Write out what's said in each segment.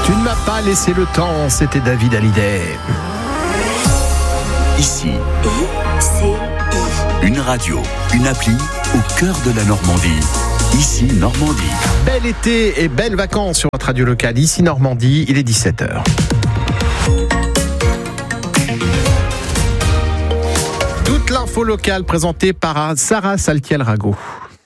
Tu ne m'as pas laissé le temps, c'était David Hallyday. Ici, une radio, une appli au cœur de la Normandie. Ici, Normandie. Bel été et belles vacances sur votre radio locale. Ici, Normandie, il est 17h. Toute l'info locale présentée par Sarah Saltiel-Rago.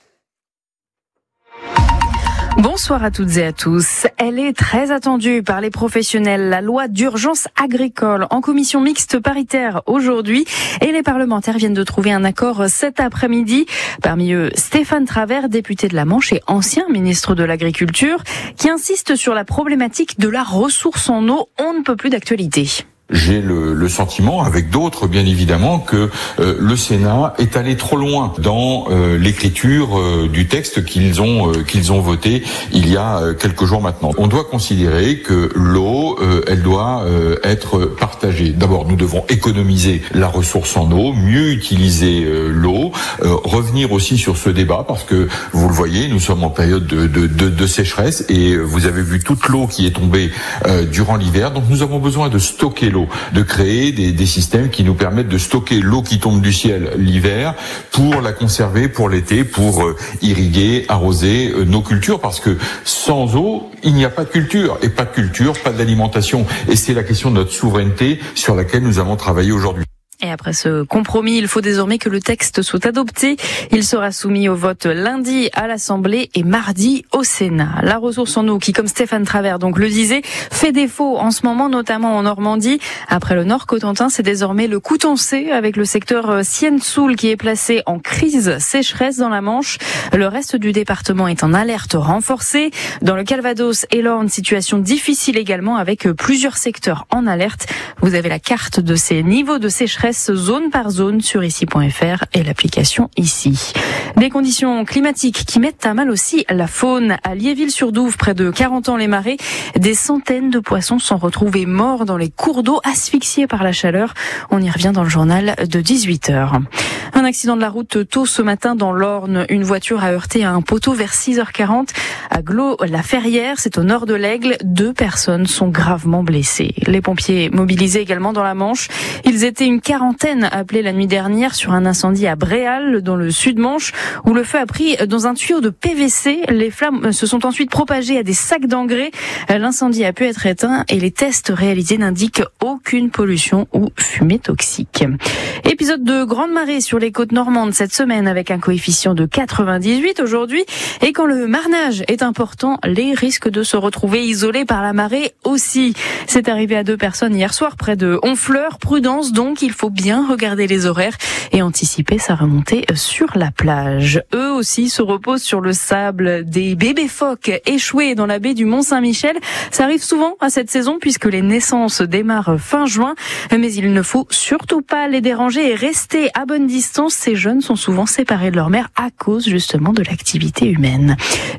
Bonsoir à toutes et à tous. Elle est très attendue par les professionnels. La loi d'urgence agricole en commission mixte paritaire aujourd'hui et les parlementaires viennent de trouver un accord cet après-midi. Parmi eux, Stéphane Travert, député de la Manche et ancien ministre de l'Agriculture, qui insiste sur la problématique de la ressource en eau. On ne peut plus d'actualité. J'ai le sentiment, avec d'autres bien évidemment, que le Sénat est allé trop loin dans l'écriture du texte qu'ils ont voté il y a quelques jours maintenant. On doit considérer que l'eau, elle doit être partagée. D'abord, nous devons économiser la ressource en eau, mieux utiliser l'eau, revenir aussi sur ce débat parce que vous le voyez, nous sommes en période de sécheresse et vous avez vu toute l'eau qui est tombée durant l'hiver. Donc nous avons besoin de stocker l'eau, de créer des systèmes qui nous permettent de stocker l'eau qui tombe du ciel l'hiver pour la conserver pour l'été, pour irriguer, arroser nos cultures, parce que sans eau, il n'y a pas de culture, et pas de culture, pas d'alimentation. Et c'est la question de notre souveraineté sur laquelle nous avons travaillé aujourd'hui. Et après ce compromis, il faut désormais que le texte soit adopté. Il sera soumis au vote lundi à l'Assemblée et mardi au Sénat. La ressource en eau qui, comme Stéphane Travert donc le disait, fait défaut en ce moment, notamment en Normandie. Après le Nord-Cotentin, c'est désormais le Coutançais avec le secteur Sienne-Soul qui est placé en crise sécheresse dans la Manche. Le reste du département est en alerte renforcée. Dans le Calvados et l'Orne, situation difficile également avec plusieurs secteurs en alerte. Vous avez la carte de ces niveaux de sécheresse zone par zone sur ici.fr et l'application Ici. Des conditions climatiques qui mettent à mal aussi la faune. À Liéville-sur-Douve, près de 40 ans les marais, des centaines de poissons sont retrouvés morts dans les cours d'eau, asphyxiés par la chaleur. On y revient dans le journal de 18h. Un accident de la route tôt ce matin dans l'Orne. Une voiture a heurté à un poteau vers 6h40 à Glos-la-Ferrière, c'est au nord de l'Aigle. 2 personnes sont gravement blessées. Les pompiers mobilisés également dans la Manche. Ils étaient une quarantaine appelés la nuit dernière sur un incendie à Bréal, dans le sud-Manche, où le feu a pris dans un tuyau de PVC. Les flammes se sont ensuite propagées à des sacs d'engrais. L'incendie a pu être éteint et les tests réalisés n'indiquent aucune pollution ou fumée toxique. Épisode de grande marée sur les côtes normandes cette semaine avec un coefficient de 98 aujourd'hui. Et quand le marnage est important, les risques de se retrouver isolés par la marée aussi. C'est arrivé à 2 personnes hier soir près de Honfleur. Prudence donc, il faut bien regarder les horaires et anticiper sa remontée sur la plage. Eux aussi se reposent sur le sable. Des bébés phoques échoués dans la baie du Mont-Saint-Michel. Ça arrive souvent à cette saison puisque les naissances démarrent fin juin. Mais il ne faut surtout pas les déranger et rester à bonne distance. Ces jeunes sont souvent séparés de leur mère à cause justement de l'activité humaine.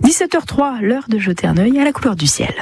17h03, l'heure de jeter un œil à la couleur du ciel.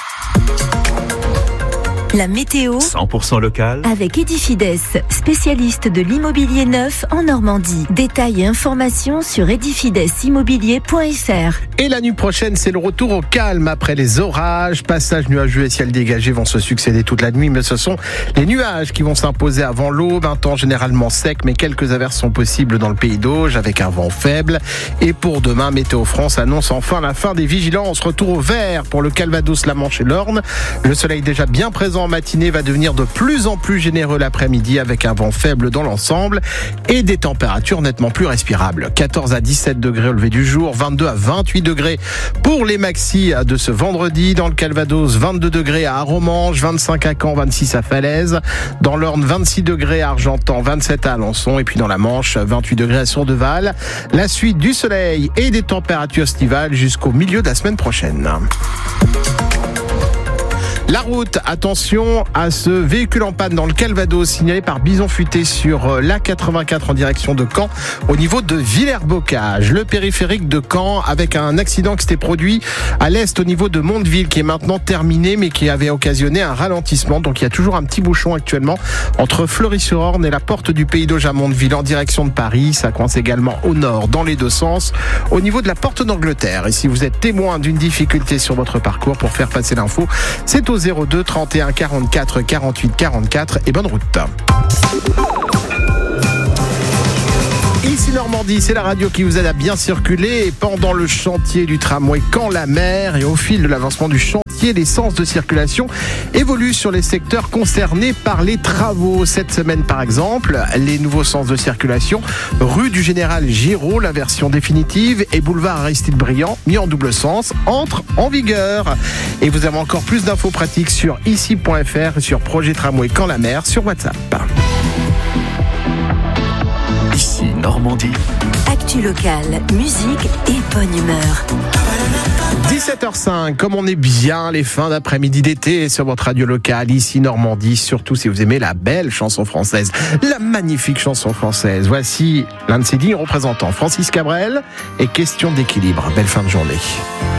La météo 100% local avec Edifides, spécialiste de l'immobilier neuf en Normandie. Détails et informations sur edifidesimmobilier.fr. Et la nuit prochaine, c'est le retour au calme après les orages. Passages nuageux et ciel dégagé vont se succéder toute la nuit, mais ce sont les nuages qui vont s'imposer avant l'aube. Un temps généralement sec, mais quelques averses sont possibles dans le pays d'Auge avec un vent faible. Et pour demain, Météo France annonce enfin la fin des vigilances. Retour au vert pour le Calvados, la Manche et l'Orne. Le soleil déjà bien présent en matinée va devenir de plus en plus généreux l'après-midi avec un vent faible dans l'ensemble et des températures nettement plus respirables. 14 à 17 degrés au lever du jour, 22 à 28 degrés pour les maxis de ce vendredi. Dans le Calvados, 22 degrés à Aromanches, 25 à Caen, 26 à Falaise. Dans l'Orne, 26 degrés à Argentan, 27 à Alençon. Et puis dans la Manche, 28 degrés à Sourdeval. La suite du soleil et des températures estivales jusqu'au milieu de la semaine prochaine. La route, attention à ce véhicule en panne dans le Calvados, signalé par Bison Futé sur l'A84 en direction de Caen, au niveau de Villers-Bocage. Le périphérique de Caen, avec un accident qui s'était produit à l'est au niveau de Mondeville, qui est maintenant terminé, mais qui avait occasionné un ralentissement. Donc il y a toujours un petit bouchon actuellement entre Fleury-sur-Orne et la porte du Pays d'Auge à Mondeville en direction de Paris. Ça coince également au nord, dans les deux sens, au niveau de la porte d'Angleterre. Et si vous êtes témoin d'une difficulté sur votre parcours, pour faire passer l'info, c'est au 02 31 44 48 44 et bonne route. Ici Normandie, c'est la radio qui vous aide à bien circuler. Et pendant le chantier du tramway Caen-la-Mer et au fil de l'avancement du chantier, les sens de circulation évoluent sur les secteurs concernés par les travaux. Cette semaine par exemple, les nouveaux sens de circulation, rue du Général Giraud, la version définitive, et boulevard Aristide Briand, mis en double sens, entrent en vigueur. Et vous avez encore plus d'infos pratiques sur ici.fr et sur Projet Tramway Caen-la-Mer sur WhatsApp. Ici Normandie. Actu locale, musique et bonne humeur. 17h05, comme on est bien les fins d'après-midi d'été sur votre radio locale, ici Normandie, surtout si vous aimez la belle chanson française, la magnifique chanson française. Voici l'un de ses dignes représentants, Francis Cabrel, et Question d'équilibre. Belle fin de journée.